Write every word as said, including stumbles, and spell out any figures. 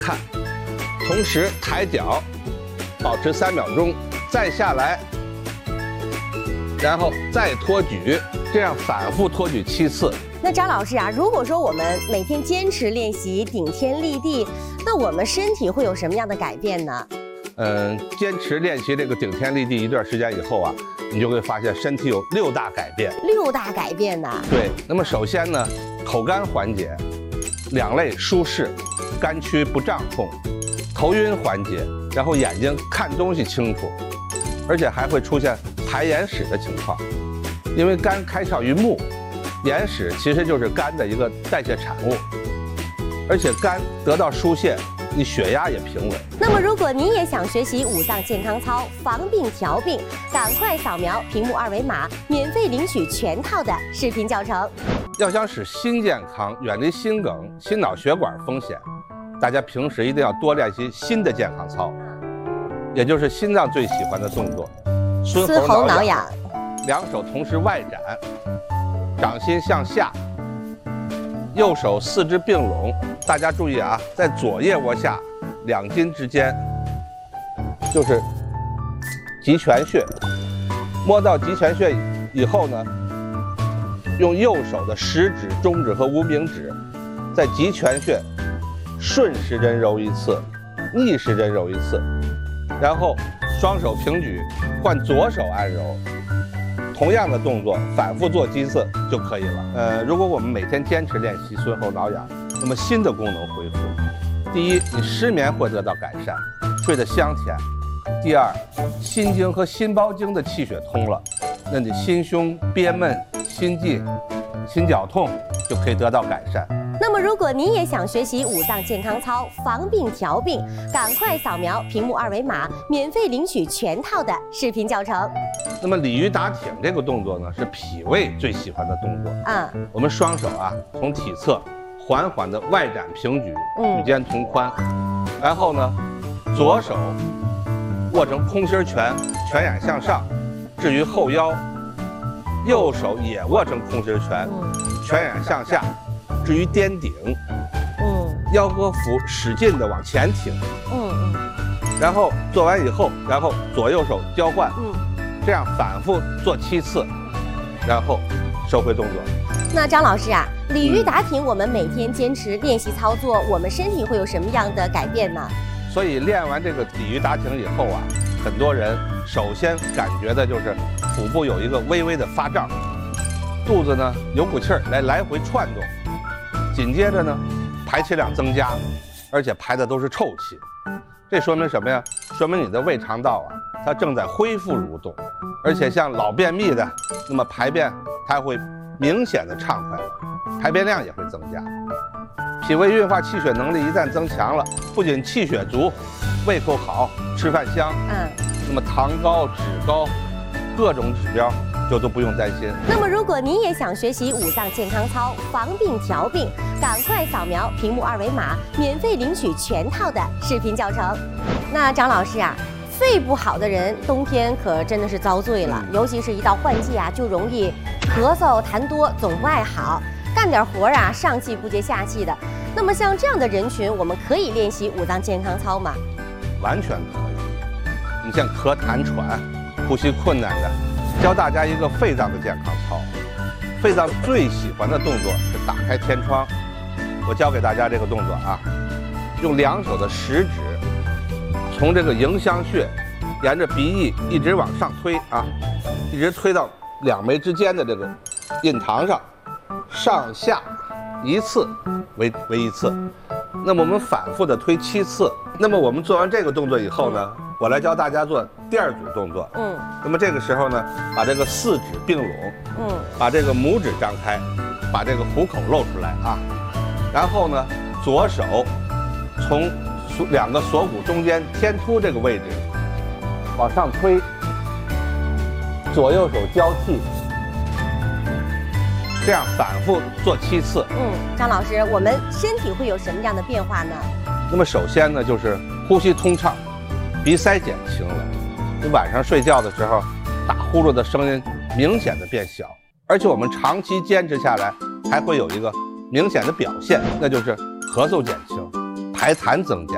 看，同时抬脚，保持三秒钟，再下来，然后再托举，这样反复托举七次。 那张老师啊，如果说我们每天坚持练习顶天立地，那我们身体会有什么样的改变呢？ 嗯，坚持练习这个顶天立地一段时间以后啊，你就会发现身体有六大改变。 六大改变呢？ 对，那么首先呢，口干缓解，两肋舒适，肝区不胀痛，头晕缓解，然后眼睛看东西清楚，而且还会出现排眼屎的情况，因为肝开窍于目，眼屎其实就是肝的一个代谢产物，而且肝得到疏泄，你血压也平稳。 那么如果您也想学习五脏健康操，防病调病，赶快扫描屏幕二维码，免费领取全套的视频教程。 要想使心健康，远离心梗、心脑血管风险，大家平时一定要多练习心的健康操，也就是心脏最喜欢的动作， 孙喉挠痒， 两手同时外展，掌心向下，右手四肢并拢。大家注意啊，在左腋窝下两筋之间就是极泉穴，摸到极泉穴以后呢，用右手的食指、中指和无名指在极泉穴顺时针揉一次，逆时针揉一次，然后双手平举，换左手按揉。同样的动作反复做几次就可以了。呃，如果我们每天坚持练习孙喉挠痒，那么心的功能恢复。第一，你失眠会得到改善，睡得香甜；第二，心经和心包经的气血通了，那你心胸憋闷、心悸、心绞痛就可以得到改善。 那么如果您也想学习五脏健康操，防病调病，赶快扫描屏幕二维码，免费领取全套的视频教程。 那么鲤鱼打挺这个动作呢，是脾胃最喜欢的动作。 嗯， 我们双手啊从体侧缓缓的外展平举，与肩同宽，然后呢，左手握成空心拳，拳眼向上，置于后腰；右手也握成空心拳，拳眼向下，置于颠顶。嗯，腰和腹使劲的往前挺。嗯嗯。然后做完以后，然后左右手交换。嗯。这样反复做七次，然后收回动作。 那张老师啊，鲤鱼打挺，我们每天坚持练习操作，我们身体会有什么样的改变呢？ 所以练完这个鲤鱼打挺以后啊，很多人首先感觉的就是腹部有一个微微的发胀，肚子呢有股气儿来来回窜动，紧接着呢排气量增加，而且排的都是臭气。这说明什么呀？说明你的胃肠道啊，它正在恢复蠕动，而且像老便秘的，那么排便它会明显的畅快了，排便量也会增加。脾胃运化气血能力一旦增强了，不仅气血足，胃口好，吃饭香，嗯，那么糖高、脂高，各种指标就都不用担心。 那么如果您也想学习五脏健康操，防病调病，赶快扫描屏幕二维码，免费领取全套的视频教程。那张老师啊，肺不好的人冬天可真的是遭罪了，尤其是一到换季啊，就容易咳嗽、痰多，总不爱好，干点活啊上气不接下气的。那么像这样的人群，我们可以练习五脏健康操吗？ 完全可以。你像咳痰喘、呼吸困难的，教大家一个肺脏的健康操。肺脏最喜欢的动作是打开天窗。我教给大家这个动作啊，用两手的食指从这个迎香穴沿着鼻翼一直往上推啊，一直推到两眉之间的这个印堂上，上下一次为为一次。那么我们反复的推七次。那么我们做完这个动作以后呢，我来教大家做第二组动作。嗯。那么这个时候呢，把这个四指并拢，嗯，把这个拇指张开，把这个虎口露出来啊。然后呢，左手从两个锁骨中间天突这个位置往上推，左右手交替，这样反复做七次。 嗯，张老师，我们身体会有什么样的变化呢？ 那么首先呢，就是呼吸通畅，鼻塞减轻了。你晚上睡觉的时候，打呼噜的声音明显的变小，而且我们长期坚持下来，还会有一个明显的表现，那就是咳嗽减轻，排痰增加，